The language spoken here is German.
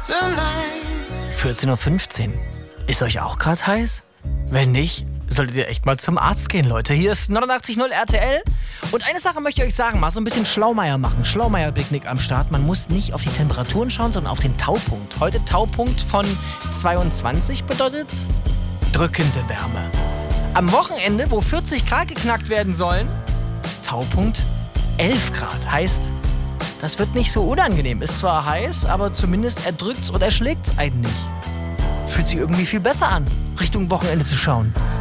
14:15 Uhr. Ist euch auch gerade heiß? Wenn nicht, solltet ihr echt mal zum Arzt gehen, Leute. Hier ist 89.0 RTL. Und eine Sache möchte ich euch sagen, mal so ein bisschen Schlaumeier machen. Schlaumeier-Picknick am Start. Man muss nicht auf die Temperaturen schauen, sondern auf den Taupunkt. Heute Taupunkt von 22 bedeutet drückende Wärme. Am Wochenende, wo 40 Grad geknackt werden sollen, Taupunkt 11 Grad. Heißt, das wird nicht so unangenehm. Ist zwar heiß, aber zumindest erdrückt's und erschlägt's einen nicht. Fühlt sich irgendwie viel besser an, Richtung Wochenende zu schauen.